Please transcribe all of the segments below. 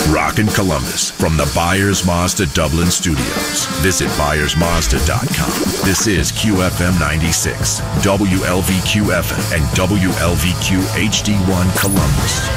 Rockin' Columbus from the Byers Mazda Dublin Studios. Visit ByersMazda.com. This is QFM 96, WLVQ FM, and WLVQ HD1 Columbus.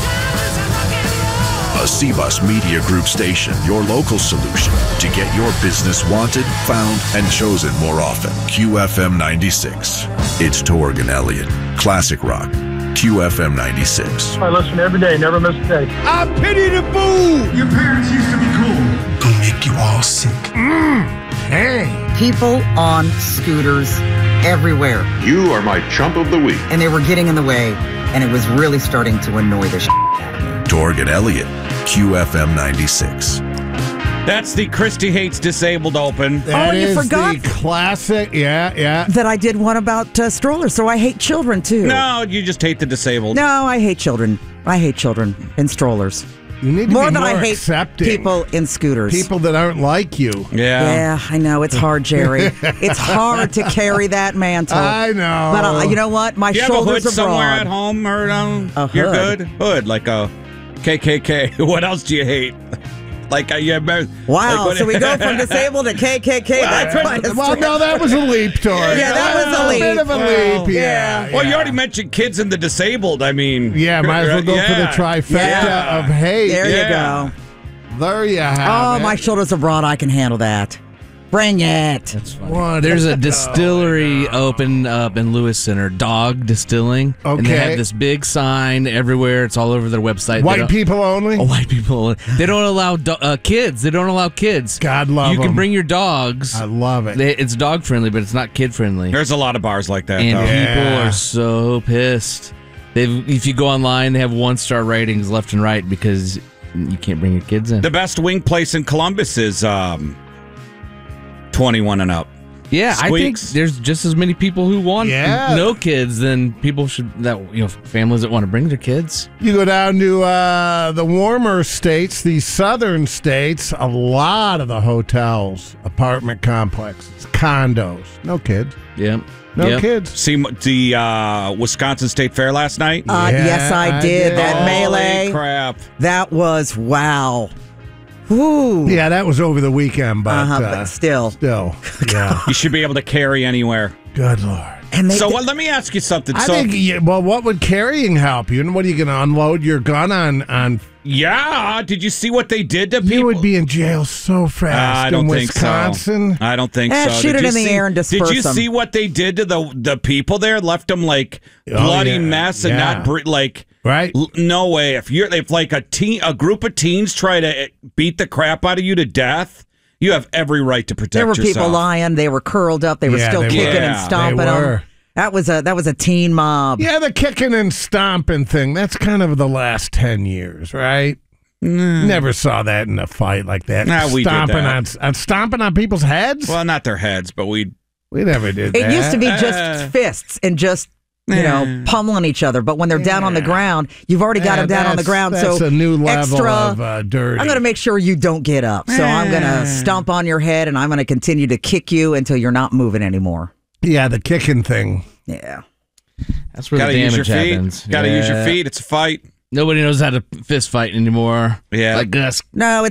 A CBus Media Group station, your local solution to get your business wanted, found, and chosen more often. QFM 96. It's Torg and Elliott. Classic rock. QFM 96. I listen every day, never miss a day. I pity the fool. Your parents used to be cool. Gonna make you all sick. Hey. People on scooters everywhere. You are my chump of the week. And they were getting in the way, and it was really starting to annoy the shit out of me. Torg and Elliott. QFM 96. That's the Christy Hates Disabled Open. That you is forgot the classic. Yeah. that I did one about strollers, so I hate children, too. No, you just hate the disabled. No, I hate children. I hate children in strollers. You need to More be than more I hate accepting. people in scooters. People that aren't like you. Yeah, I know. It's hard, Jerry. It's hard to carry that mantle. I know. But you know what? My Do you have a shoulders hood are somewhere broad. at home? Or A you're hood. good? Hood, like a KKK. What else do you hate? Like Wow, so we go from disabled to KKK. That's quite a Well, stretch. no, that was a leap, Tori. Yeah, that was a leap. bit of a Well, leap, yeah. Well, you already mentioned kids and the disabled. I mean, Yeah, might as well go for the yeah. trifecta of hate. There you Yeah. go. There you have Oh, it. my shoulders are broad. I can handle that. Bring it. That's funny. What? There's a distillery open up in Lewis Center, Dog Distilling. And they Okay. have this big sign everywhere. It's all over their website. They White don't- people only? Oh, white people. They don't allow kids. They don't allow kids. God love You can them. bring your dogs. I love it. It's dog friendly, but it's not kid friendly. There's a lot of bars like that. And though. people are so pissed. If you go online, they have 1-star ratings left and right because you can't bring your kids in. The best wing place in Columbus is 21 and up. Yeah, I think Squeaks. there's just as many people who want no kids than people families that want to bring their kids. You go down to the warmer states, the southern states, a lot of the hotels, apartment complexes, condos, no kids. Yep. No kids. See the Wisconsin State Fair last night? Yes, I did. That Holy melee. crap. That was wow. Woo. Yeah, that was over the weekend, but still. Yeah. You should be able to carry anywhere. Good Lord. And let me ask you something. I think, what would carrying help you? And what are you going to unload your gun on? Yeah, did you see what they did to people? You would be in jail so fast I don't in think Wisconsin. so. I don't think so. Shoot it in the air and disperse Did you them. see what they did to the people there? Left them like bloody mess and not like. Right? No way. If like a group of teens try to beat the crap out of you to death, you have every right to protect yourself. There were people lying. They were curled up. They were still kicking and stomping them. That was a teen mob. Yeah, the kicking and stomping thing. That's kind of the last 10 years, right? Never saw that in a fight like that. Nah, we did that. Stomping on people's heads? Well, not their heads, but we never did that. It used to be just fists and just pummeling each other. But when they're down on the ground, you've already got them down on the ground. That's so a new level extra, of dirty. I'm going to make sure you don't get up. So I'm going to stomp on your head and I'm going to continue to kick you until you're not moving anymore. Yeah, the kicking thing. Yeah. That's where the damage happens. Gotta use your feet. It's a fight. Nobody knows how to fist fight anymore. Yeah. Like us. No,